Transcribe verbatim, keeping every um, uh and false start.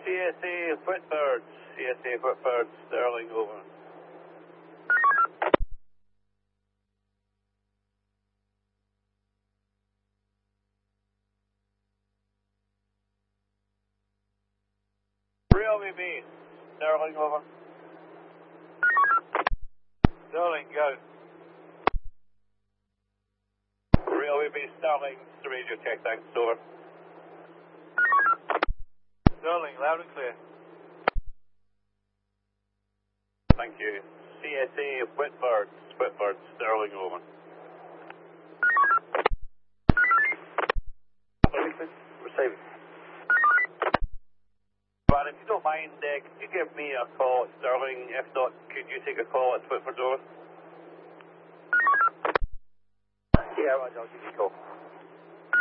C S A Whitbird, C S A Whitbird, Sterling, over. Railway base, Sterling, over. Sterling, go. Railway base, Sterling, to radio check, thanks, over. Sterling, loud and clear. Thank you. C S A Whitbird, Whitbird, Sterling, over. Receiving. But if you don't mind, uh, could you give me a call at Sterling? If not, could you take a call at Whitford, over? Yeah, right, I'll give you a call.